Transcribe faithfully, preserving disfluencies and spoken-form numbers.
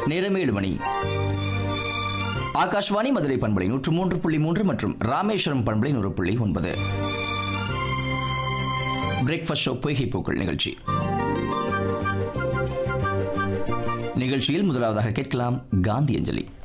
நேரம் ஏழு மணி. ஆகாஷ்வாணி மதுரை பண்பலை நூற்று மூன்று புள்ளி மூன்று மற்றும் ராமேஸ்வரம் பண்பலை நூறு புள்ளி ஒன்பது. பிரேக்ஃபாஸ்ட் ஷோ பொய்கை பூக்கள் நிகழ்ச்சி. நிகழ்ச்சியில் முதலாவதாக கேட்கலாம் காந்தி அஞ்சலி.